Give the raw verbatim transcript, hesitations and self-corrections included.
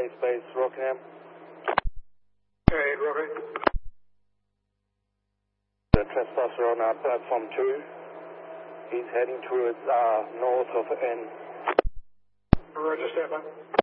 base, base, Rockingham. Hey, Roger. The trespasser on uh, platform two. He's heading towards uh, north of N. Roger, stand by.